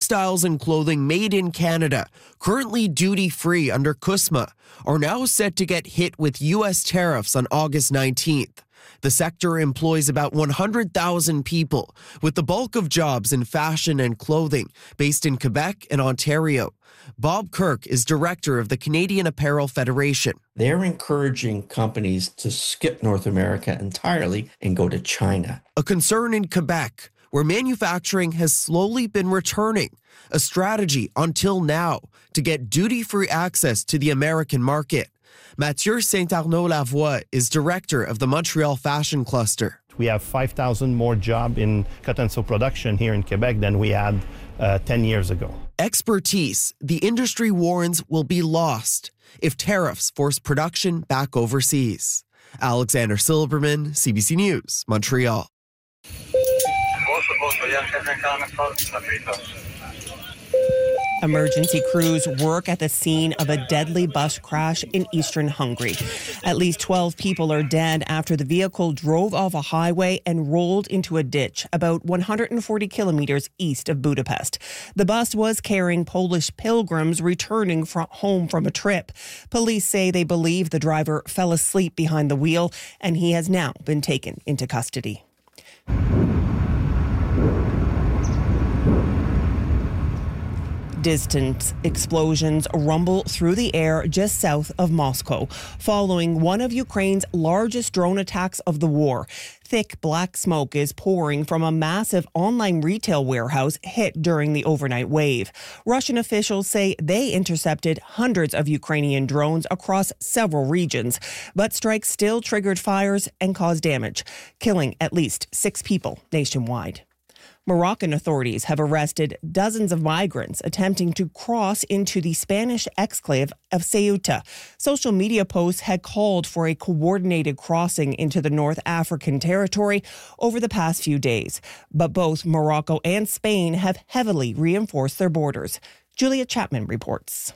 textiles and clothing made in Canada, currently duty-free under CUSMA, are now set to get hit with U.S. tariffs on August 19th. The sector employs about 100,000 people, with the bulk of jobs in fashion and clothing, based in Quebec and Ontario. Bob Kirk is director of the Canadian Apparel Federation. They're encouraging companies to skip North America entirely and go to China. A concern in Quebec, where manufacturing has slowly been returning, a strategy until now to get duty-free access to the American market. Mathieu Saint-Arnaud-Lavoie is director of the Montreal Fashion Cluster. We have 5,000 more jobs in cotton sew production here in Quebec than we had 10 years ago. Expertise, the industry warns, will be lost if tariffs force production back overseas. Alexander Silberman, CBC News, Montreal. Emergency crews work at the scene of a deadly bus crash in eastern Hungary. At least 12 people are dead after the vehicle drove off a highway and rolled into a ditch about 140 kilometers east of Budapest. The bus was carrying Polish pilgrims returning home from a trip. Police say they believe the driver fell asleep behind the wheel and he has now been taken into custody. Distant explosions rumble through the air just south of Moscow, following one of Ukraine's largest drone attacks of the war. Thick black smoke is pouring from a massive online retail warehouse hit during the overnight wave. Russian officials say they intercepted hundreds of Ukrainian drones across several regions, but strikes still triggered fires and caused damage, killing at least 6 people nationwide. Moroccan authorities have arrested dozens of migrants attempting to cross into the Spanish exclave of Ceuta. Social media posts had called for a coordinated crossing into the North African territory over the past few days. But both Morocco and Spain have heavily reinforced their borders. Julia Chapman reports.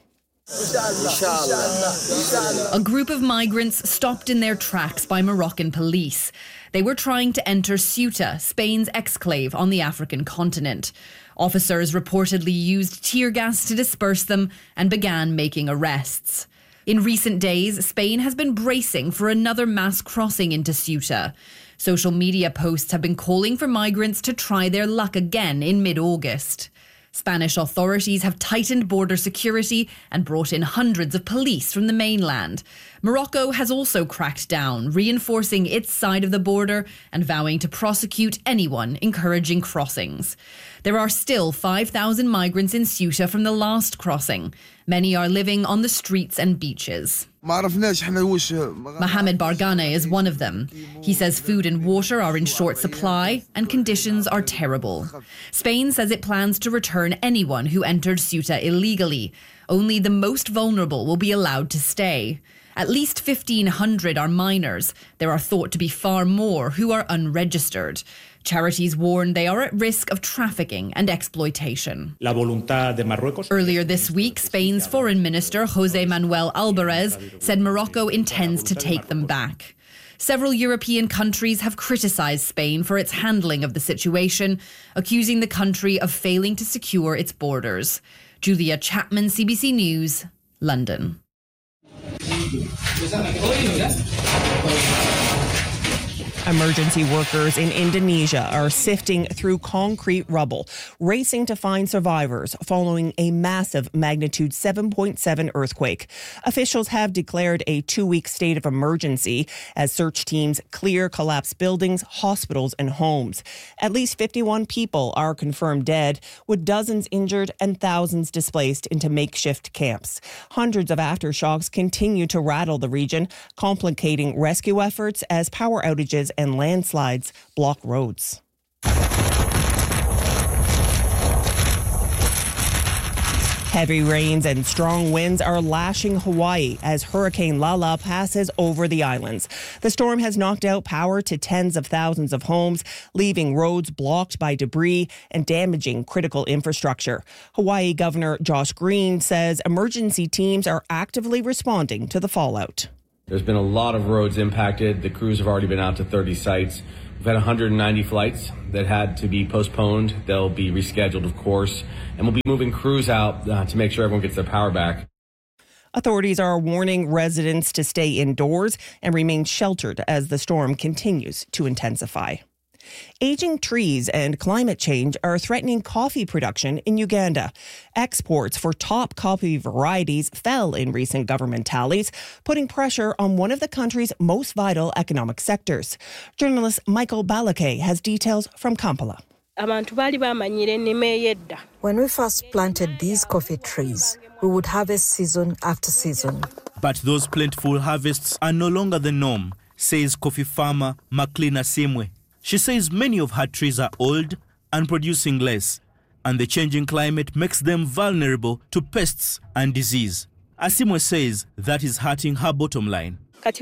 A group of migrants stopped in their tracks by Moroccan police. They were trying to enter Ceuta, Spain's exclave on the African continent. Officers reportedly used tear gas to disperse them and began making arrests. In recent days, Spain has been bracing for another mass crossing into Ceuta. Social media posts have been calling for migrants to try their luck again in mid-August. Spanish authorities have tightened border security and brought in hundreds of police from the mainland. Morocco has also cracked down, reinforcing its side of the border and vowing to prosecute anyone encouraging crossings. There are still 5,000 migrants in Ceuta from the last crossing. Many are living on the streets and beaches. Mohamed Bargane is one of them. He says food and water are in short supply and conditions are terrible. Spain says it plans to return anyone who entered Ceuta illegally. Only the most vulnerable will be allowed to stay. At least 1,500 are minors. There are thought to be far more who are unregistered. Charities warn they are at risk of trafficking and exploitation. Earlier this week, Spain's Foreign Minister José Manuel Albares said Morocco intends to take them back. Several European countries have criticised Spain for its handling of the situation, accusing the country of failing to secure its borders. Julia Chapman, CBC News, London. Emergency workers in Indonesia are sifting through concrete rubble, racing to find survivors following a massive magnitude 7.7 earthquake. Officials have declared a 2-week state of emergency as search teams clear collapsed buildings, hospitals, and homes. At least 51 people are confirmed dead, with dozens injured and thousands displaced into makeshift camps. Hundreds of aftershocks continue to rattle the region, complicating rescue efforts as power outages and landslides block roads. Heavy rains and strong winds are lashing Hawaii as Hurricane Lala passes over the islands. The storm has knocked out power to tens of thousands of homes, leaving roads blocked by debris and damaging critical infrastructure. Hawaii Governor Josh Green says emergency teams are actively responding to the fallout. There's been a lot of roads impacted. The crews have already been out to 30 sites. We've had 190 flights that had to be postponed. They'll be rescheduled, of course, and we'll be moving crews out to make sure everyone gets their power back. Authorities are warning residents to stay indoors and remain sheltered as the storm continues to intensify. Aging trees and climate change are threatening coffee production in Uganda. Exports for top coffee varieties fell in recent government tallies, putting pressure on one of the country's most vital economic sectors. Journalist Michael Balake has details from Kampala. When we first planted these coffee trees, we would harvest season after season. But those plentiful harvests are no longer the norm, says coffee farmer Maclean Asimwe. She says many of her trees are old and producing less, and the changing climate makes them vulnerable to pests and disease. Asimwe says that is hurting her bottom line.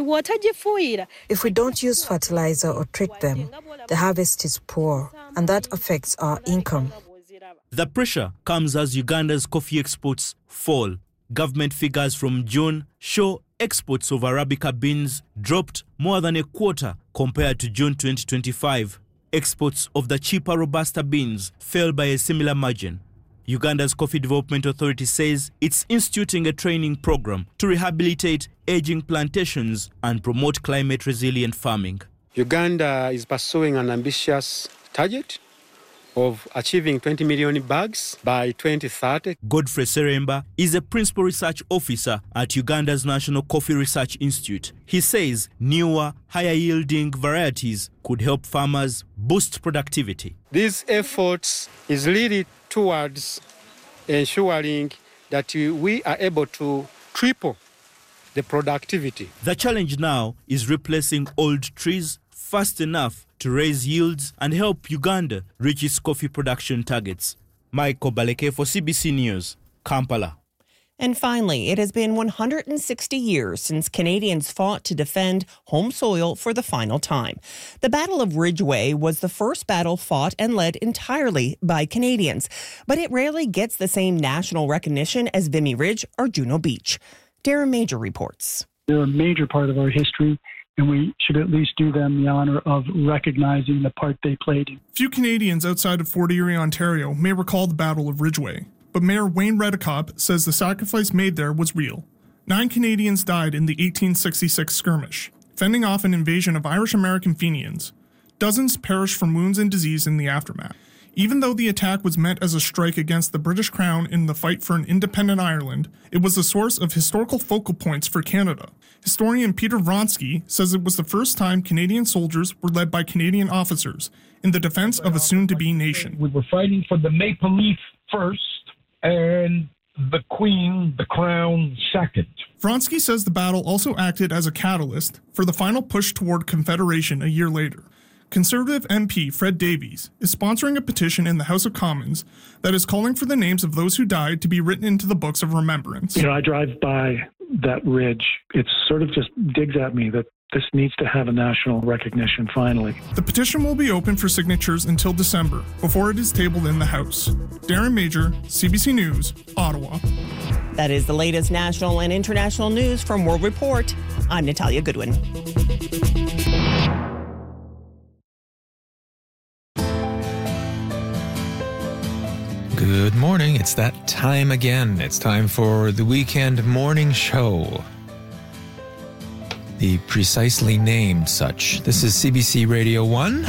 If we don't use fertilizer or treat them, the harvest is poor, and that affects our income. The pressure comes as Uganda's coffee exports fall. Government figures from June show exports of Arabica beans dropped more than a quarter compared to June 2025. Exports of the cheaper Robusta beans fell by a similar margin. Uganda's Coffee Development Authority says it's instituting a training program to rehabilitate aging plantations and promote climate-resilient farming. Uganda is pursuing an ambitious target of achieving 20 million bags by 2030. Godfrey Seremba is a principal research officer at Uganda's National Coffee Research Institute. He says newer, higher-yielding varieties could help farmers boost productivity. These efforts is leading towards ensuring that we are able to triple the productivity. The challenge now is replacing old trees fast enough to raise yields and help Uganda reach its coffee production targets. Michael Baleke for CBC News, Kampala. And finally, it has been 160 years since Canadians fought to defend home soil for the final time. The Battle of Ridgeway was the first battle fought and led entirely by Canadians, but it rarely gets the same national recognition as Vimy Ridge or Juno Beach. Darren Major reports. They're a major part of our history, and we should at least do them the honour of recognizing the part they played. Few Canadians outside of Fort Erie, Ontario may recall the Battle of Ridgeway, but Mayor Wayne Redekop says the sacrifice made there was real. 9 Canadians died in the 1866 skirmish, fending off an invasion of Irish-American Fenians. Dozens perished from wounds and disease in the aftermath. Even though the attack was meant as a strike against the British Crown in the fight for an independent Ireland, it was a source of historical focal points for Canada. Historian Peter Vronsky says it was the first time Canadian soldiers were led by Canadian officers in the defense of a soon-to-be nation. We were fighting for the Maple Leaf first and the Queen, the Crown, second. Vronsky says the battle also acted as a catalyst for the final push toward Confederation a year later. Conservative MP Fred Davies is sponsoring a petition in the House of Commons that is calling for the names of those who died to be written into the books of remembrance. You know, I drive by that ridge. It sort of just digs at me that this needs to have a national recognition finally. The petition will be open for signatures until December, before it is tabled in the House. Darren Major, CBC News, Ottawa. That is the latest national and international news from World Report. I'm Natalia Goodwin. Good morning. It's that time again. It's time for the weekend morning show. The precisely named such. This is CBC Radio 1.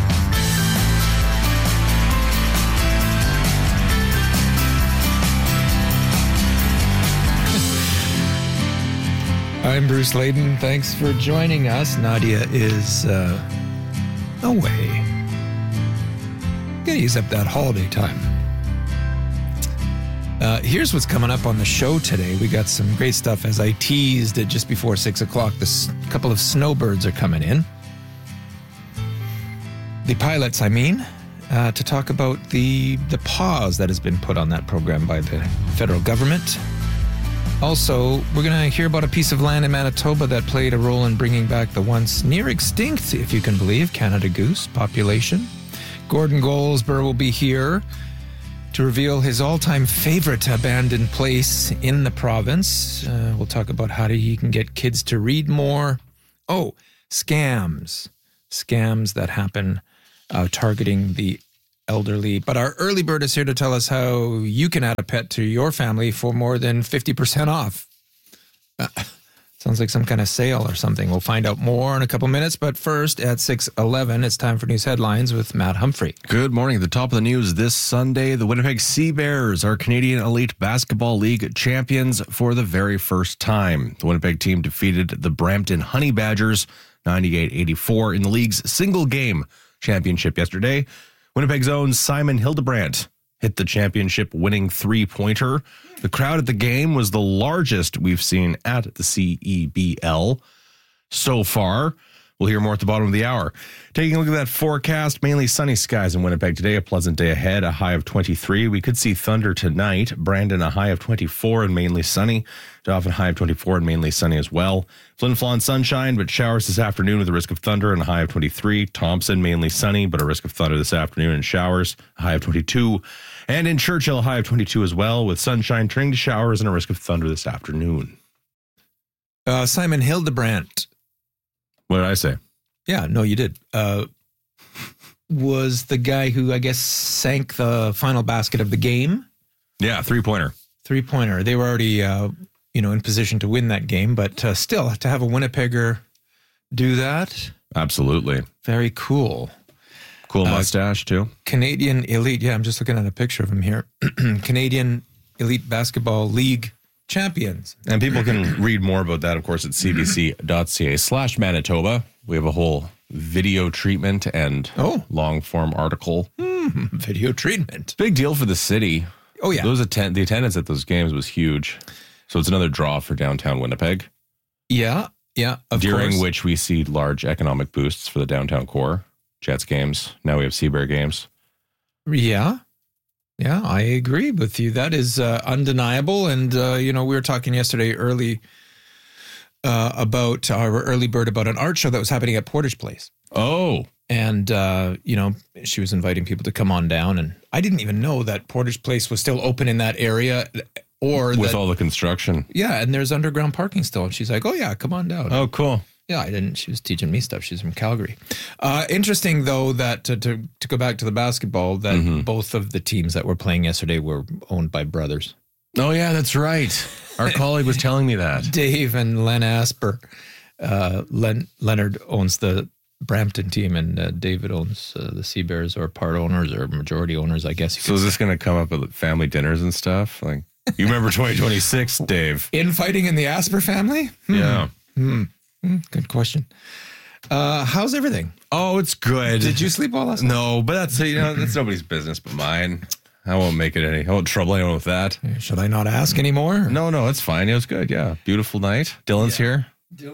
I'm Bruce Layden. Thanks for joining us. Nadia is away. Gotta use up that holiday time. Here's what's coming up on the show today. We got some great stuff. As I teased it just before 6 o'clock, a couple of snowbirds are coming in. The pilots, to talk about the pause that has been put on that program by the federal government. Also, we're going to hear about a piece of land in Manitoba that played a role in bringing back the once near extinct, if you can believe, Canada goose population. Gordon Goldsborough will be here to reveal his all-time favorite abandoned place in the province. We'll talk about how he can get kids to read more. Oh, scams. scams that happen targeting the elderly. But our early bird is here to tell us how you can add a pet to your family for more than 50% off. Sounds like some kind of sale or something. We'll find out more in a couple minutes. But first, at 6:11, it's time for news headlines with Matt Humphrey. Good morning. At the top of the news this Sunday, the Winnipeg Sea Bears are Canadian Elite Basketball League champions for the very first time. The Winnipeg team defeated the Brampton Honey Badgers 98-84 in the league's single-game championship yesterday. Winnipeg's own Simon Hildebrandt hit the championship-winning three-pointer. The crowd at the game was the largest we've seen at the CEBL so far. We'll hear more at the bottom of the hour. Taking a look at that forecast, mainly sunny skies in Winnipeg today, a pleasant day ahead, a high of 23. We could see thunder tonight. Brandon, a high of 24 and mainly sunny. Dauphin, high of 24 and mainly sunny as well. Flin Flon, sunshine, but showers this afternoon with a risk of thunder and a high of 23. Thompson, mainly sunny, but a risk of thunder this afternoon and showers, a high of 22. And in Churchill, a high of 22 as well, with sunshine turning to showers and a risk of thunder this afternoon. Simon Hildebrandt. What did I say? Yeah, no, you did. Was the guy who, I guess, sank the final basket of the game. Yeah, three-pointer. Three-pointer. They were already, in position to win that game, but still, to have a Winnipegger do that. Absolutely. Very cool. Cool mustache, too. Canadian Elite. Yeah, I'm just looking at a picture of him here. Canadian Elite Basketball League champions. And people can read more about that, of course, at cbc.ca/Manitoba. We have a whole video treatment and long-form article. Video treatment. Big deal for the city. Oh, yeah. The attendance at those games was huge. So it's another draw for downtown Winnipeg. Yeah, of During course. which we see large economic boosts for the downtown core. Jets games. Now we have Sea Bear games. Yeah, I agree with you. That is undeniable. And, we were talking yesterday about our early bird about an art show that was happening at Portage Place. Oh. And, she was inviting people to come on down. And I didn't even know that Portage Place was still open in that area. With all the construction. Yeah, and there's underground parking still. And she's like, oh, yeah, come on down. Oh, cool. Yeah, I didn't. She was teaching me stuff. She's from Calgary. Interesting, though, that to go back to the basketball, that both of the teams that were playing yesterday were owned by brothers. Oh, yeah, that's right. Our colleague was telling me that. Dave and Len Asper. Leonard owns the Brampton team, and David owns the Sea Bears, or part owners or majority owners, I guess. So is this going to come up at family dinners and stuff? Like, you remember 2026, Dave? Infighting in the Asper family? Yeah. Good question. How's everything? Oh, it's good. Did you sleep well last night? No, but that's nobody's business but mine. I won't I won't trouble anyone with that. Should I not ask anymore? No, it's fine. It was good. Yeah. Beautiful night. Dylan's here.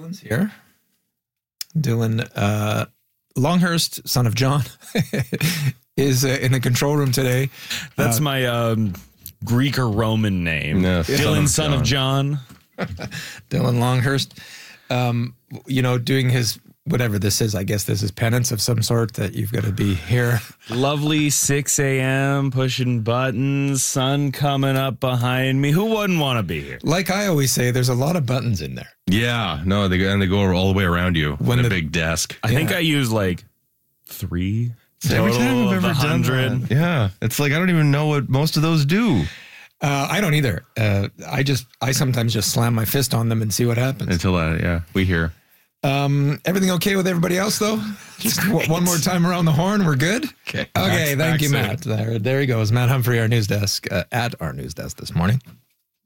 Dylan Longhurst, son of John, is in the control room today. That's my Greek or Roman name. No, Dylan, son of John. Dylan Longhurst, doing his, whatever this is, I guess this is penance of some sort that you've got to be here. Lovely 6 a.m., pushing buttons, sun coming up behind me. Who wouldn't want to be here? Like I always say, there's a lot of buttons in there. Yeah, no, they go all the way around you when a big desk. I think I use like 3 Every time I've ever done 100. that. Yeah, it's like I don't even know what most of those do. I don't either. I sometimes just slam my fist on them and see what happens. Until we hear. Everything okay with everybody else, though? Just one more time around the horn. We're good? Okay. Thank you, Matt. There he goes. Matt Humphrey, our news desk, at our news desk this morning.